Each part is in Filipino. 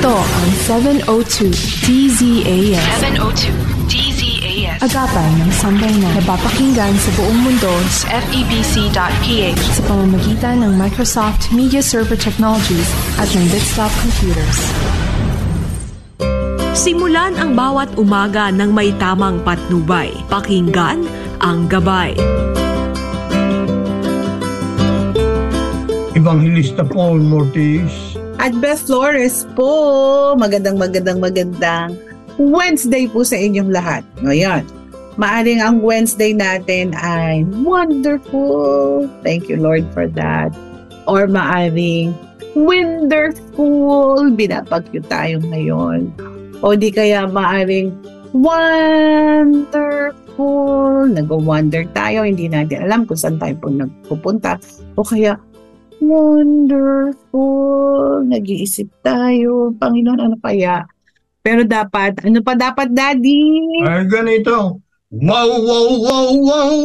Ito ang 702 DZAS. 702 DZAS. Agapay ng sambayanan na napapakinggan sa buong mundo sa FEBC.ph sa pamamagitan ng Microsoft Media Server Technologies at ng Bitstop Computers. Simulan ang bawat umaga ng may tamang patnubay. Pakinggan ang Gabay. Evangelista Paul Mortis at Beth Flores po. Magandang Wednesday po sa inyong lahat. Ngayon, maaring ang Wednesday natin ay wonderful. Thank you, Lord, for that. Or maaring wonderful. Binapagyo tayo ngayon. O di kaya maaring wonderful. Nag-wonder tayo. Hindi natin alam kung saan tayo po nagpupunta. O kaya wonderful. Nag-iisip tayo. Panginoon, ano kaya? Pero dapat, ano pa dapat, Daddy? ay ganito. Wow, wow, wow, wow.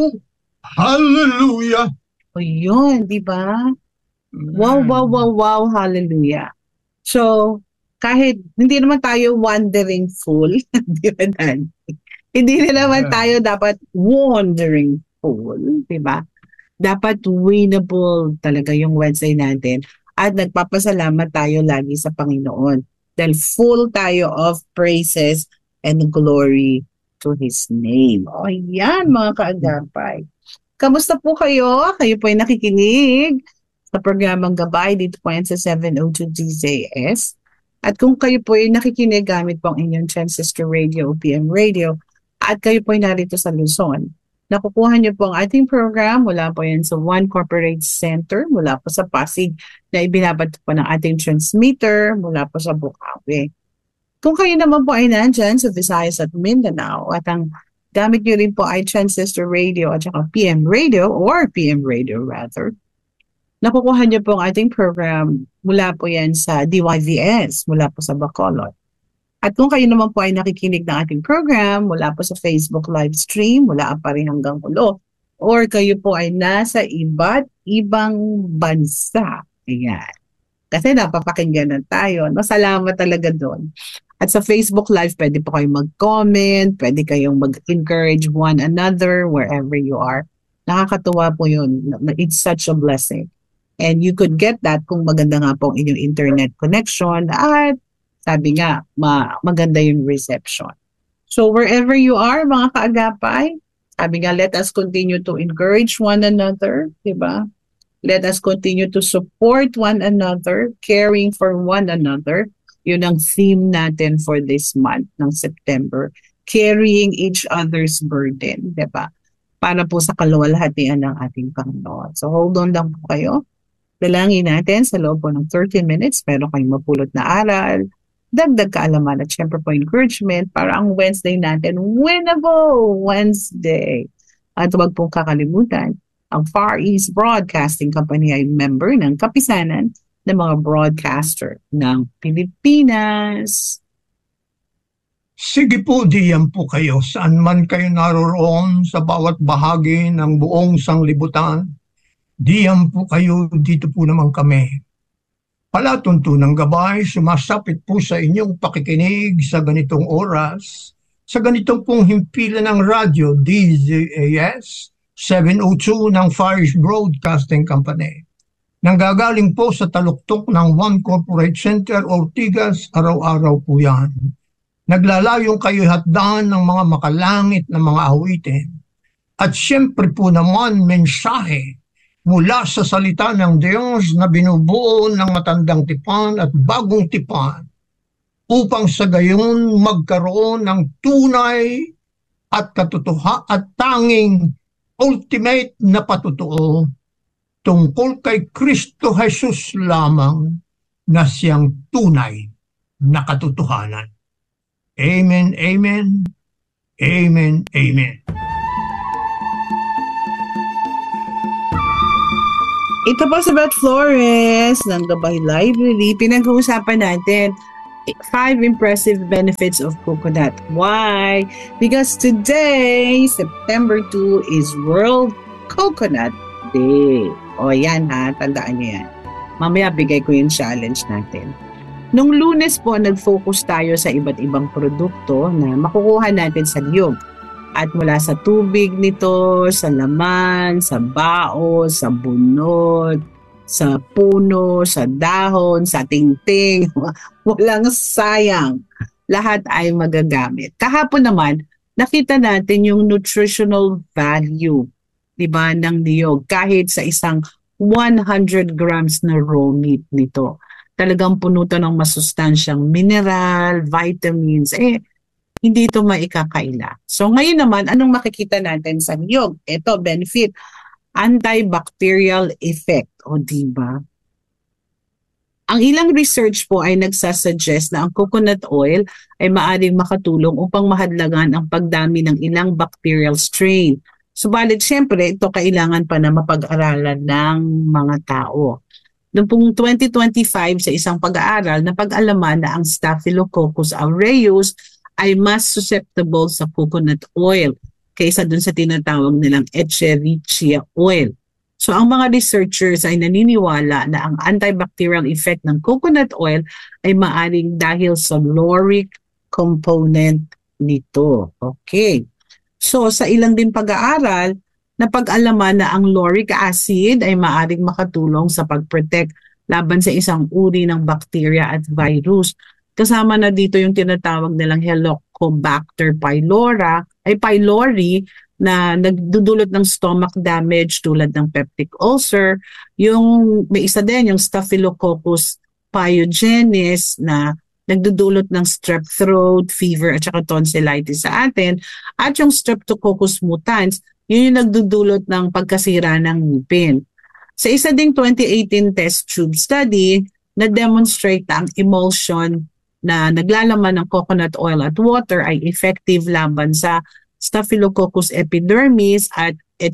Hallelujah. O yun, di ba? Wow, wow, wow, wow. Hallelujah. So, kahit hindi naman tayo wondering fool, di ba, Daddy? Hindi naman tayo dapat wondering fool, di ba? Dapat winnable talaga yung Wednesday natin at nagpapasalamat tayo lagi sa Panginoon dahil full tayo of praises and glory to His name. O yan, mga kaagapay. Kamusta po kayo? Kayo po ay nakikinig sa programang Gabay dito po yan sa 702 DZAS. At kung kayo po ay nakikinig gamit po ang inyong Transistor Radio o PM Radio at kayo po ay narito sa Luzon, nakukuha niyo po ang ating program mula po yan sa One Corporate Center, mula po sa Pasig na ibinabato po ng ating transmitter mula po sa Bukawi. Kung kayo naman po ay nandyan sa Visayas at Mindanao at ang gamit niyo rin po ay Transistor Radio at saka PM Radio or PM Radio rather, nakukuha niyo po ang ating program mula po yan sa DYVS, mula po sa Bacolod. At kung kayo naman po ay nakikinig ng ating program mula po sa Facebook live stream, mula pa rin hanggang ulo, or kayo po ay nasa iba't ibang bansa. Ayan. Kasi napapakinggan na tayo. Salamat talaga doon. At sa Facebook live, pwede po kayong mag-comment, pwede kayong mag-encourage one another wherever you are. Nakakatuwa po yun. It's such a blessing. And you could get that kung maganda nga po ang inyong internet connection at sabi nga, maganda yung reception. So wherever you are, mga kaagapay, sabi nga, let us continue to encourage one another, diba? Let us continue to support one another, caring for one another. Yun ang theme natin for this month ng September. Carrying each other's burden, diba? Para po sa kaluwalhatian ng ating Panginoon. So hold on lang po kayo. Dalangin natin sa loob po ng 30 minutes, meron kayong mapulot na aral, dagdag kaalaman at syempre po encouragement para ang Wednesday natin, winnable Wednesday. At huwag pong kakalimutan, ang Far East Broadcasting Company ay member ng kapisanan ng mga broadcaster ng Pilipinas. Sige po, diyan po kayo. Saan man kayo naroroon sa bawat bahagi ng buong sanglibutan. Diyan po kayo, dito po naman kami. Palatuntunang Gabay, sumasapit po sa inyong pakikinig sa ganitong oras, sa ganitong pong himpilan ng radyo DZAS 702 ng Far East Broadcasting Company. Nanggagaling po sa taluktok ng One Corporate Center, Ortigas, araw-araw po yan. Naglalayong kayo hatdan ng mga makalangit na mga awitin. At siyempre po naman mensahe mula sa salita ng Diyos na binubuo ng matandang tipan at bagong tipan upang sa gayon magkaroon ng tunay at at tanging ultimate na patutuo tungkol kay Kristo Jesus lamang na siyang tunay na katotohanan. Amen, amen, amen, amen. Ito po si Beth Flores ng Gabay Library. Pinag-uusapan natin 5 impressive benefits of coconut. Why? Because today, September 2, is World Coconut Day. O yan ha, tandaan niyo yan. Mamaya bigay ko yung challenge natin. Nung Lunes po, nag-focus tayo sa iba't ibang produkto na makukuha natin sa niyog. At mula sa tubig nito, sa laman, sa bao, sa bunot, sa puno, sa dahon, sa tingting, walang sayang. Lahat ay magagamit. Kahapon naman, nakita natin yung nutritional value, di ba, ng niyog kahit sa isang 100 grams na raw meat nito. Talagang puno to ng masustansyang mineral, vitamins, hindi ito maikakaila. So ngayon naman, anong makikita natin sa niyog? Ito, benefit, antibacterial effect, o di ba? Ang ilang research po ay nagsasuggest na ang coconut oil ay maaaring makatulong upang mahadlangan ang pagdami ng ilang bacterial strain. Subalit siyempre, ito kailangan pa na mapag-aralan ng mga tao. Noong pong 2025 sa isang pag-aaral, napag-alaman na ang Staphylococcus aureus ay mas susceptible sa coconut oil kaysa dun sa tinatawag nilang Escherichia oil. So ang mga researchers ay naniniwala na ang antibacterial effect ng coconut oil ay maaring dahil sa lauric component nito. Okay. So sa ilang din pag-aaral, napag-alaman na ang lauric acid ay maaring makatulong sa pag-protect laban sa isang uri ng bacteria at virus. Kasama na dito yung tinatawag nilang Helicobacter pylori na nagdudulot ng stomach damage tulad ng peptic ulcer. Yung may isa din, yung Staphylococcus pyogenes na nagdudulot ng strep throat, fever at saka tonsillitis sa atin. At yung Streptococcus mutans, yun yung nagdudulot ng pagkasira ng ngipin. Sa isa ding 2018 test tube study, na-demonstrate na ang emulsion na naglalaman ng coconut oil at water ay effective laban sa Staphylococcus epidermis at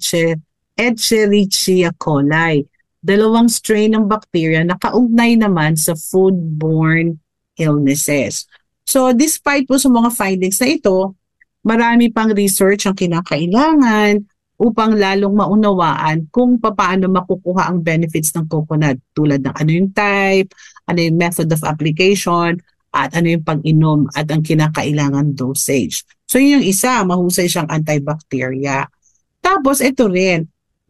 Escherichia coli. Dalawang strain ng bacteria na kaugnay naman sa foodborne illnesses. So despite po sa mga findings na ito, marami pang research ang kinakailangan upang lalong maunawaan kung paano makukuha ang benefits ng coconut tulad ng ano yung type, ano yung method of application, at ano yung pag-inom at ang kinakailangan dosage. So yun yung isa, mahusay siyang antibacteria. Tapos ito rin,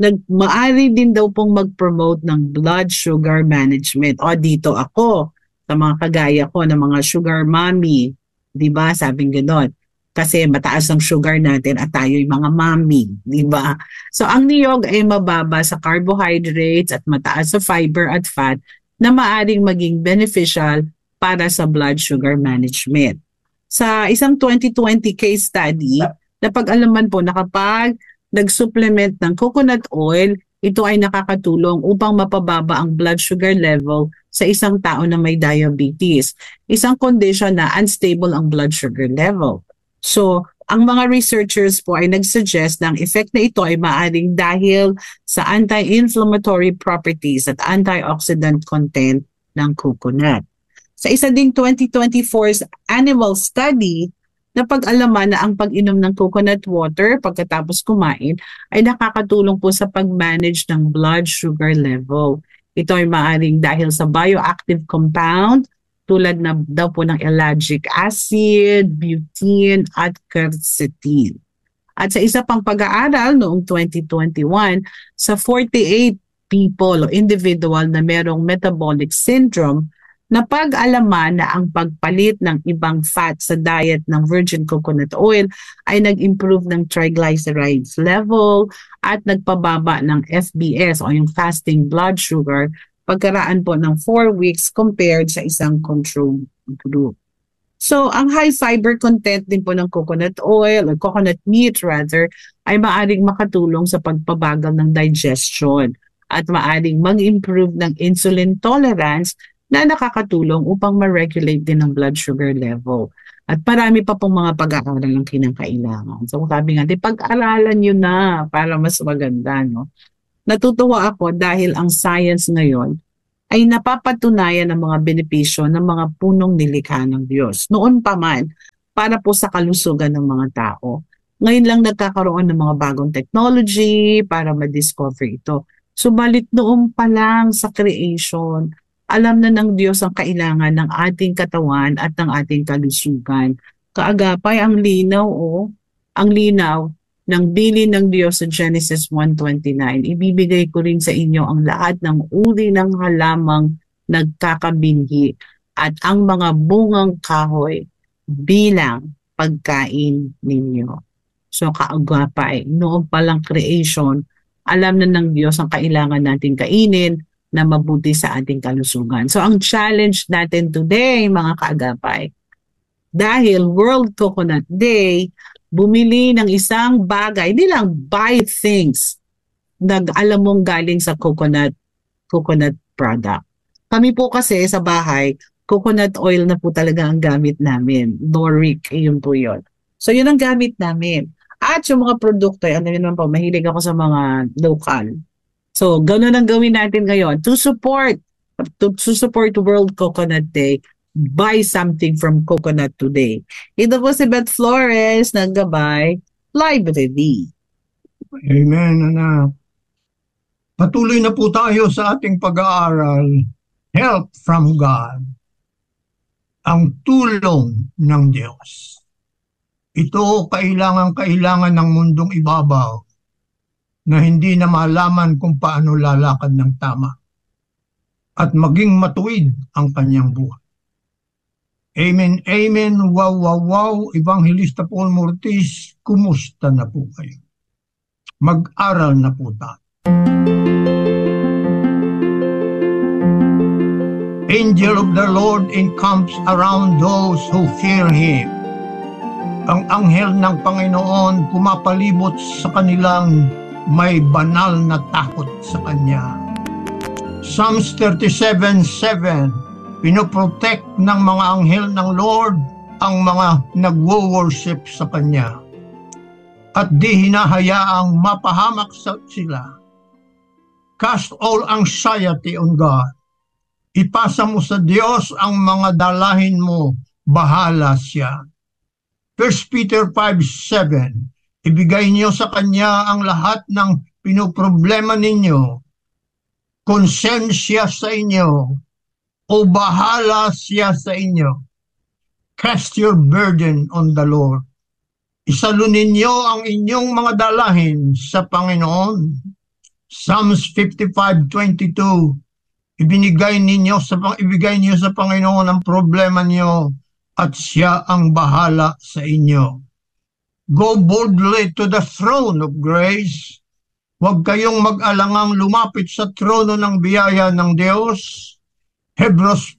maari din daw pong mag-promote ng blood sugar management. O dito ako, sa mga kagaya ko ng mga sugar mommy, di ba? Sabing gano'n. Kasi mataas ang sugar natin at tayo'y mga mommy, di ba? So ang niyog ay mababa sa carbohydrates at mataas sa fiber at fat na maaring maging beneficial para sa blood sugar management. Sa isang 2020 case study, napag-alaman po na kapag nag-supplement ng coconut oil, ito ay nakakatulong upang mapababa ang blood sugar level sa isang tao na may diabetes. Isang condition na unstable ang blood sugar level. So, ang mga researchers po ay nag-suggest na ang effect na ito ay maaaring dahil sa anti-inflammatory properties at antioxidant content ng coconut. Sa isa ding 2024's animal study, napag-alaman na ang pag-inom ng coconut water pagkatapos kumain ay nakakatulong po sa pag-manage ng blood sugar level. Ito ay maaaring dahil sa bioactive compound tulad na daw po ng ellagic acid, butene at quercetin. At sa isa pang pag-aaral noong 2021, sa 48 people o individual na merong metabolic syndrome, napag-alaman na ang pagpalit ng ibang fat sa diet ng virgin coconut oil ay nag-improve ng triglycerides level at nagpababa ng FBS o yung fasting blood sugar pagkaraan po ng 4 weeks compared sa isang control group. So, ang high fiber content din po ng coconut oil or coconut meat rather ay maaring makatulong sa pagpabagal ng digestion at maaring mag-improve ng insulin tolerance na nakakatulong upang ma-regulate din ang blood sugar level. At marami pa pong mga pag-aaral ang kinakailangan. So sabi nga, pag-aralan nyo na para mas maganda. No? Natutuwa ako dahil ang science ngayon ay napapatunayan ng mga benepisyo ng mga punong nilikha ng Diyos. Noon pa man, para po sa kalusugan ng mga tao. Ngayon lang nagkakaroon ng mga bagong technology para ma-discover ito. Subalit noon pa lang sa creation, Alam na ng Diyos ang kailangan ng ating katawan at ng ating kalusugan. Kaagapay, ang linaw ang linaw ng bilin ng Diyos sa Genesis 1:29. Ibibigay ko rin sa inyo ang lahat ng uri ng halamang nagkakabinhi at ang mga bungang kahoy bilang pagkain ninyo. So kaagapay, noong palang creation, alam na ng Diyos ang kailangan natin kainin na mabuti sa ating kalusugan. So ang challenge natin today, mga kaagapay, dahil World Coconut Day, bumili ng isang bagay, hindi lang buy things na alam mong galing sa coconut product. Kami po kasi sa bahay, coconut oil na po talaga ang gamit namin. Noric, yun po yun. So yun ang gamit namin. At yung mga produkto, ano yun naman po, mahilig ako sa mga local. So, gano'n ang gawin natin ngayon. To support World Coconut Day, buy something from Coconut Today. Ito po si Beth Flores ng Gabay Library. Amen, anak. Patuloy na po tayo sa ating pag-aaral. Help from God. Ang tulong ng Diyos. Ito kailangan ng mundong ibabaw na hindi na malaman kung paano lalakad ng tama at maging matuwid ang kanyang buhay. Amen, amen, wow, wow, wow. Evangelista Paul Mortis, kumusta na po kayo? Mag-aral na po tayo. Angel of the Lord encamps around those who fear Him. Ang anghel ng Panginoon pumapalibot sa kanilang may banal na takot sa Kanya. Psalms 37:7, pinoprotect ng mga anghel ng Lord ang mga nagwo-worship sa Kanya at di hinahayaang mapahamak sila. Cast all anxiety on God. Ipasa mo sa Diyos ang mga dalahin mo, bahala siya. 1 Peter 5:7, ibigay niyo sa Kanya ang lahat ng pinoproblema ninyo. Konsensya sa inyo o bahala siya sa inyo. Cast your burden on the Lord. Isalunin niyo ang inyong mga dalahin sa Panginoon. Psalms 55:22, ibigay niyo sa Panginoon ang problema niyo at siya ang bahala sa inyo. Go boldly to the throne of grace. Huwag kayong mag-alangang lumapit sa trono ng biyaya ng Diyos. Hebrews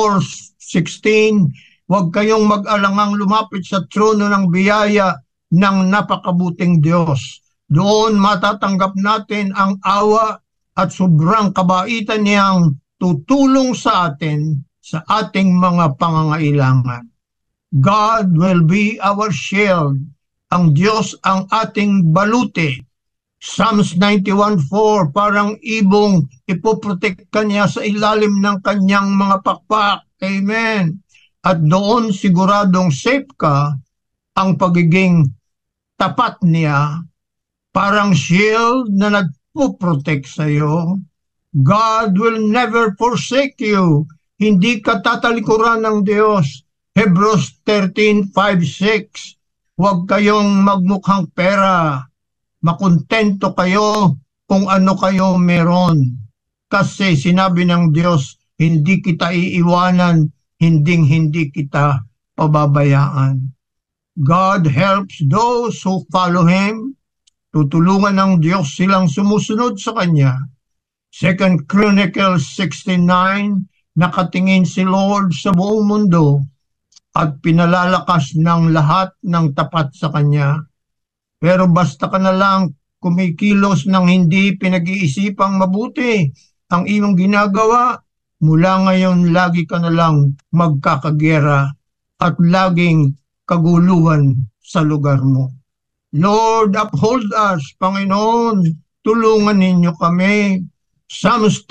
4:16, huwag kayong mag-alangang lumapit sa trono ng biyaya ng napakabuting Diyos. Doon matatanggap natin ang awa at sobrang kabaitan niyang tutulong sa atin sa ating mga pangangailangan. God will be our shield. Ang Diyos ang ating baluti. Psalms 91:4, parang ibong ipoprotect kanya sa ilalim ng kanyang mga pakpak. Amen. At doon siguradong safe ka ang pagiging tapat niya. Parang shield na nagpo-protect sa iyo. God will never forsake you. Hindi ka tatalikuran ng Diyos. Hebrews 13:5-6, huwag kayong magmukhang pera. Makontento kayo kung ano kayo meron. Kasi sinabi ng Diyos, hindi kita iiwanan, hindi kita pababayaan. God helps those who follow Him. Tutulungan ng Diyos silang sumusunod sa Kanya. 2 Chronicles 16:9, nakatingin si Lord sa buong mundo at pinalalakas ng lahat ng tapat sa Kanya. Pero basta ka na lang kumikilos ng hindi pinag-iisipang mabuti ang iyong ginagawa, mula ngayon lagi ka na lang magkakagera at laging kaguluhan sa lugar mo. Lord, uphold us, Panginoon, tulungan ninyo kami. Psalms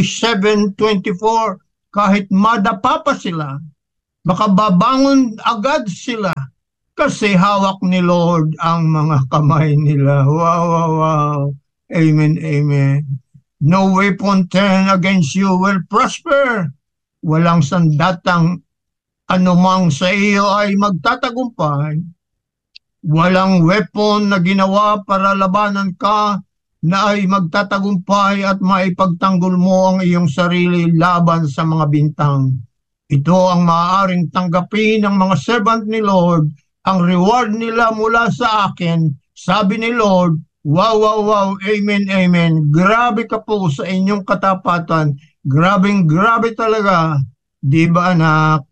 37:24, kahit madapa pa sila, makababangon agad sila kasi hawak ni Lord ang mga kamay nila. Wow, wow, wow. Amen, amen. No weapon turned against you will prosper. Walang sandatang anumang sa iyo ay magtatagumpay. Walang weapon na ginawa para labanan ka na ay magtatagumpay at maipagtanggol mo ang iyong sarili laban sa mga bintang. Ito ang maaaring tanggapin ng mga servant ni Lord, ang reward nila mula sa akin. Sabi ni Lord, wow, wow, wow, amen, amen. Grabe ka po sa inyong katapatan. Grabe talaga. Di ba, anak?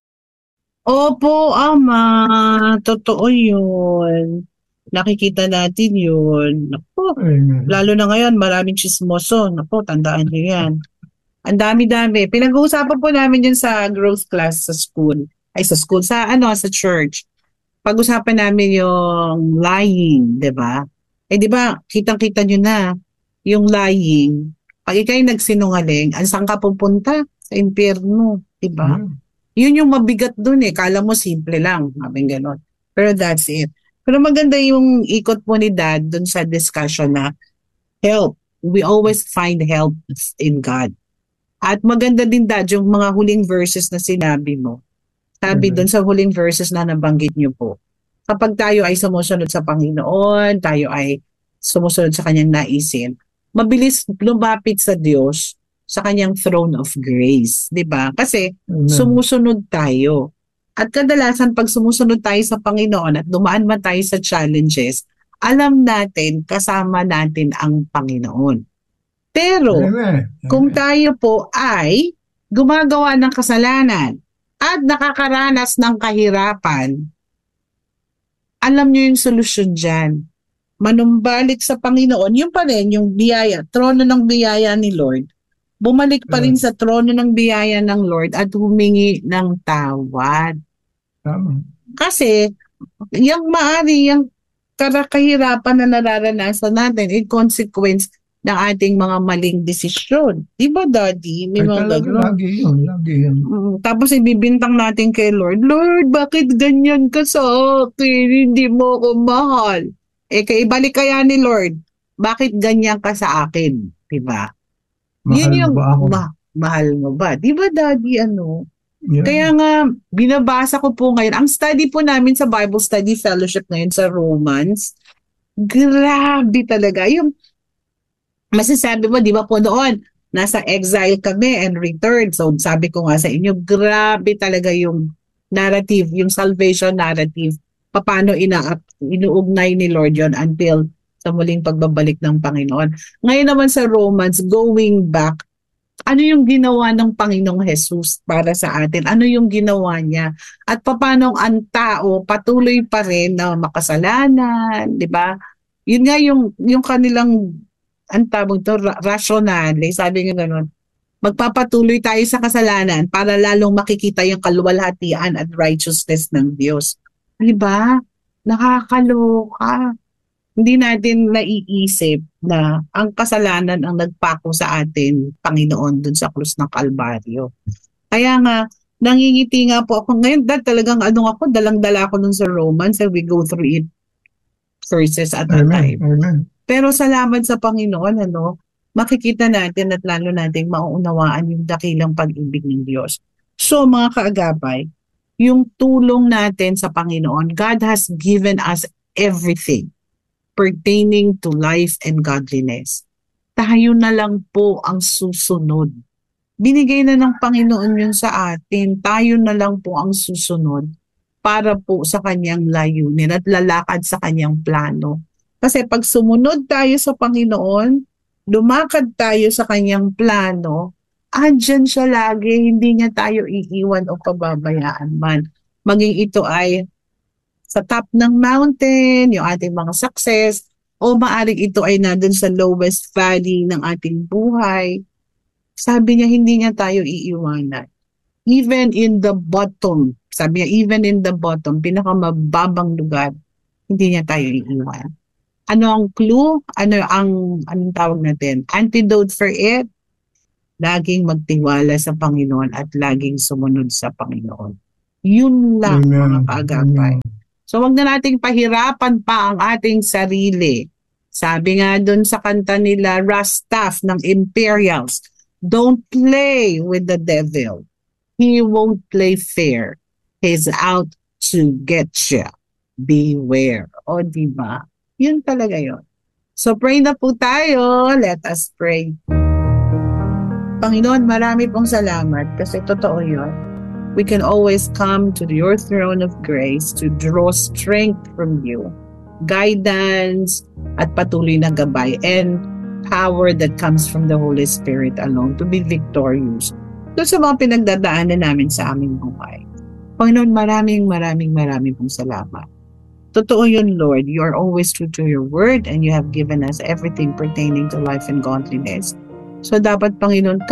Opo, Ama. Totoo yun. Nakikita natin yun. Naku, Amen. lalo na ngayon, maraming chismoso. Naku, tandaan niyo yan. Ang dami-dami. Pinag-uusapan po namin yun sa growth class sa school. Sa church. Pag-usapan namin yung lying, 'di ba? Eh 'di ba, kitang-kita niyo na yung lying. Pag ikay nagsinungaling, saan ka pupunta? Sa impyerno, 'di ba? Yun yung mabigat dun eh. Kala mo simple lang, sabi ganon. Pero that's it. Pero maganda yung ikot po ni Dad dun sa discussion na help. We always find help in God. At maganda din, Dad, yung mga huling verses na sinabi mo. Sabi doon sa huling verses na nabanggit niyo po, kapag tayo ay sumusunod sa Panginoon, tayo ay sumusunod sa kanyang naisin, mabilis lumapit sa Diyos sa kanyang throne of grace. Diba? Kasi sumusunod tayo. At kadalasan pag sumusunod tayo sa Panginoon at dumaan man tayo sa challenges, alam natin, kasama natin ang Panginoon. Pero kung tayo po ay gumagawa ng kasalanan, at nakakaranas ng kahirapan, alam niyo yung solusyon dyan. Manumbalik sa Panginoon, yun pa rin, yung biyaya, trono ng biyaya ni Lord. Bumalik pa rin sa trono ng biyaya ng Lord at humingi ng tawad. Kasi, yung yung kahirapan na nararanasan natin, in consequence ng ating mga maling desisyon. Di ba, Daddy? May mga gano'n. Lagi yun. Tapos ibibintang natin kay Lord, Lord, bakit ganyan ka sa akin? Hindi mo ako mahal. Ibalik kaya ni Lord, bakit ganyan ka sa akin? Di ba? Yun yung mahal mo ba? Di ba, Daddy, Yeah. Kaya nga, binabasa ko po ngayon, ang study po namin sa Bible Study Fellowship ngayon sa Romans, grabe talaga. Yung masasabi mo, di ba po noon, nasa exile kami and returned. So sabi ko nga sa inyo, grabe talaga yung narrative, yung salvation narrative. Paano inuugnay ni Lord yon until sa muling pagbabalik ng Panginoon. Ngayon naman sa Romans, going back, ano yung ginawa ng Panginoong Jesus para sa atin? Ano yung ginawa niya? At paano ang tao patuloy pa rin na makasalanan, di ba? Yun nga yung kanilang ang tawag to, rationale, sabi nga gano'n, magpapatuloy tayo sa kasalanan para lalong makikita yung kaluwalhatian at righteousness ng Diyos. Diba? Nakakaloka. Hindi natin naiisip na ang kasalanan ang nagpako sa atin, Panginoon, dun sa krus ng Kalbaryo. Kaya nga, nangingiti nga po ako. Ngayon, talagang dalang-dala ako dun sa Romans and we go through it verses at a time. Amen. Pero salamat sa Panginoon, makikita natin at lalo nating mauunawaan yung dakilang pag-ibig ng Diyos. So mga kaagapay, yung tulong natin sa Panginoon, God has given us everything pertaining to life and godliness. Tayo na lang po ang susunod. Binigay na ng Panginoon yun sa atin. Tayo na lang po ang susunod para po sa kanyang layunin at lalakad sa kanyang plano. Kasi pag sumunod tayo sa Panginoon, lumakad tayo sa kanyang plano, andyan siya lagi, hindi niya tayo iiwan o pababayaan man. Maging ito ay sa top ng mountain, yung ating mga success, o maaring ito ay nandun sa lowest valley ng ating buhay. Sabi niya, hindi niya tayo iiwanan. Even in the bottom, sabi niya, even in the bottom, pinakamababang lugar, hindi niya tayo iiwan. Ano ang clue? Anong tawag natin? Antidote for it? Laging magtiwala sa Panginoon at laging sumunod sa Panginoon. Yun lang, mga kaagapay. So wag na nating pahirapan pa ang ating sarili Sabi nga dun sa kanta nila, Rastaf ng Imperials, don't play with the devil. He won't play fair. He's out to get you. Beware. O, diba? Yun talaga yun. So, pray na po tayo. Let us pray. Panginoon, marami pong salamat kasi totoo yun. We can always come to your throne of grace to draw strength from you, guidance, at patuloy na gabay, and power that comes from the Holy Spirit alone to be victorious doon sa mga pinagdadaanan namin sa aming buhay. Panginoon, maraming pong salamat. Totoo yun, Lord. You are always true to your word and you have given us everything pertaining to life and godliness. So dapat, Panginoon,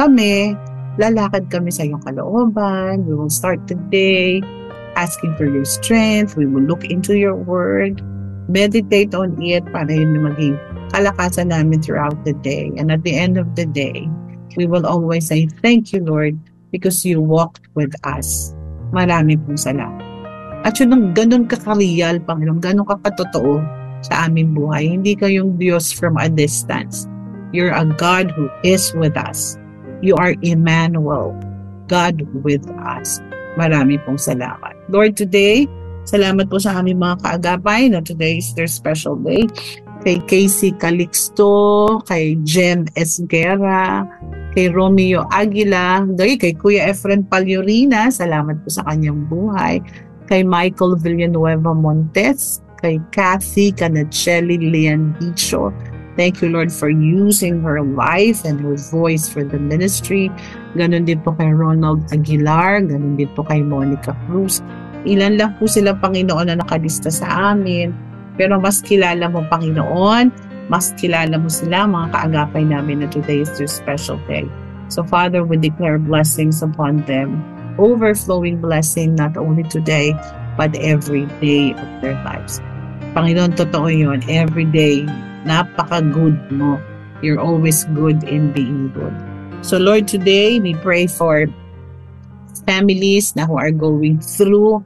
lalakad kami sa iyong kalooban. We will start today asking for your strength. We will look into your word, meditate on it para yun maging kalakasan namin throughout the day. And at the end of the day, we will always say, thank you, Lord, because you walked with us. Marami pong salamat. At yun ang ganun kakariyal, Panginoon, ganun kakatotoo sa aming buhay. Hindi kayong Diyos from a distance. You're a God who is with us. You are Emmanuel, God with us. Marami pong salamat. Lord, today, salamat po sa aming mga kaagapay na today is their special day. Kay Casey Calixto, kay Jen Esguerra, kay Romeo Aguila, kay Kuya Efren Palyurina, salamat po sa kanyang buhay. Kay Michael Villanueva Montes, kay Kathy Canachelli Leandicho. Thank you, Lord, for using her life and her voice for the ministry. Ganon din po kay Ronald Aguilar, ganon din po kay Monica Cruz. Ilan lang po sila, Panginoon, na nakalista sa amin. Pero mas kilala mo, Panginoon, mas kilala mo sila, mga kaagapay namin na today is their special day. So, Father, we declare blessings upon them, overflowing blessing not only today, but every day of their lives. Panginoon, totoo yun. Every day, napaka-good mo. You're always good in being good. So, Lord, today, we pray for families na who are going through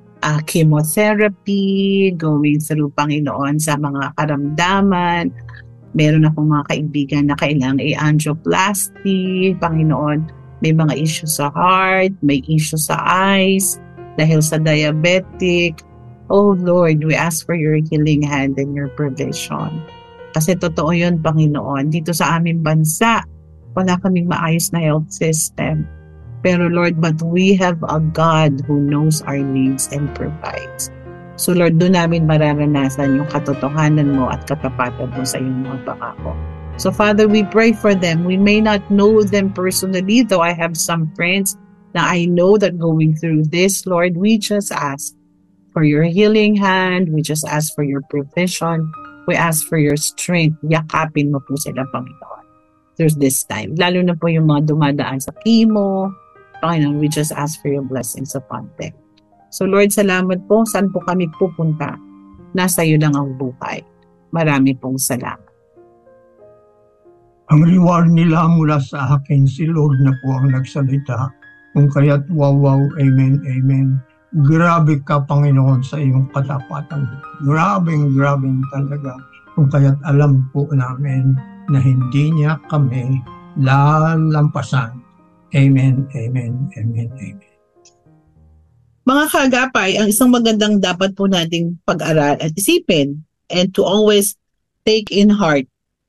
chemotherapy, going through, Panginoon, sa mga karamdaman. Meron akong mga kaibigan na kailangan angioplasty, Panginoon. May mga issues sa heart, may issues sa eyes, dahil sa diabetic. Oh Lord, we ask for your healing hand and your provision. Kasi totoo yun, Panginoon. Dito sa aming bansa, wala kaming maayos na health system. Pero Lord, but we have a God who knows our needs and provides. So Lord, doon namin mararanasan yung katotohanan mo at katapatan mo sa iyong mga pangako. So Father, we pray for them. We may not know them personally, though I have some friends na I know that going through this, Lord, we just ask for your healing hand. We just ask for your provision. We ask for your strength. Yakapin mo po sila, Panginoon, through this time. Lalo na po yung mga dumadaan sa chemo. Panginoon, we just ask for your blessings upon them. So Lord, salamat po. Saan po kami pupunta? Nasa iyo lang ang buhay. Marami pong salamat. Ang reward nila mula sa akin, si Lord na po ang nagsalita. Kung kaya't wow, amen, amen. Grabe ka, Panginoon, sa iyong katapatan. Grabing talaga. Kung kaya't alam po namin na hindi niya kami lalampasan. Amen, amen, amen, amen. Mga kaagapay, ang isang magandang dapat po nating pag-aral at isipin and to always take into heart.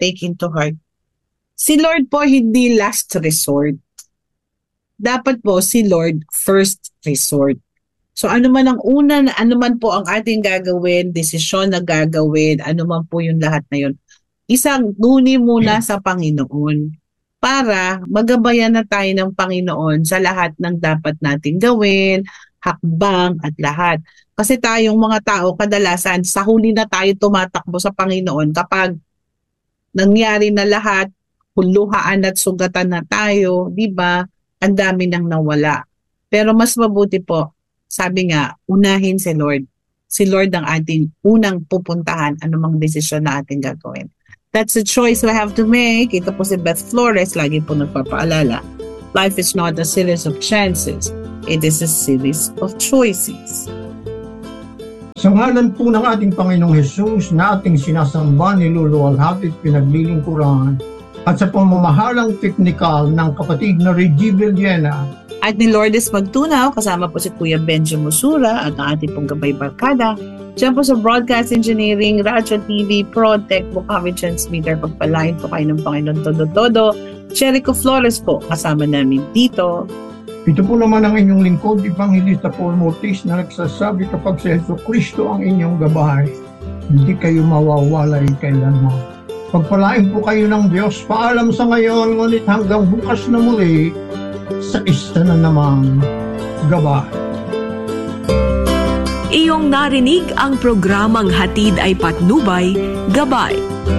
Si Lord po hindi last resort. Dapat po si Lord first resort. So ano man ang una, ano man po ang ating gagawin, desisyon na gagawin, ano man po yung lahat na yun, isang guni muna sa Panginoon para magabayan na tayo ng Panginoon sa lahat ng dapat nating gawin, hakbang at lahat. Kasi tayong mga tao, kadalasan, sa huli na tayo tumatakbo sa Panginoon kapag nangyari na lahat, huluhaan at sugatan na tayo, di ba? Ang dami nang nawala. Pero mas mabuti po, sabi nga, unahin si Lord. Si Lord ang ating unang pupuntahan, anumang desisyon na ating gagawin. That's a choice we have to make. Ito po si Beth Flores, lagi po nagpapaalala. Life is not a series of chances. It is a series of choices. Sa ngalan po ng ating Panginoong Hesus na ating sinasamba, niluluwalhati at pinaglilingkuran, at sa pamamahalang teknikal ng kapatid na Reggie Villena, at ni Lourdes Magtunaw, kasama po si Kuya Benjo Musura at ang ating pong gabay barkada. Diyan po sa Broadcast Engineering, Radyo TV, ProTech, Bukawi Transmitter, pagpalain po kayo ng Panginoon Todo-Todo. Jericho Flores po, kasama namin dito. ito po naman ang inyong lingkod, Evangelista Paul Mortis, na nagsasabi kapag si Jesucristo ang inyong gabay, hindi kayo mawawalay kailanman. Pagpalain po kayo ng Diyos. Paalam sa ngayon, ngunit hanggang bukas na muli sa isa na namang gabay. Iyong narinig ang programang Hatid ay Patnubay, Gabay.